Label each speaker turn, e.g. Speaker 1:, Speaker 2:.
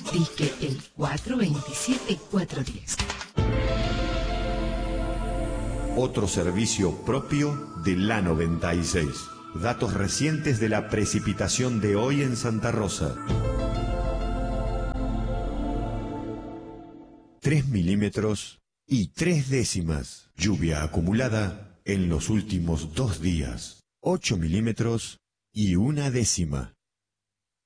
Speaker 1: Disque el 427-410.
Speaker 2: Otro servicio propio de la 96. Datos recientes de la precipitación de hoy en Santa Rosa. 3 milímetros y 3 décimas. Lluvia acumulada en los últimos 2 días. 8 milímetros y 1 décima.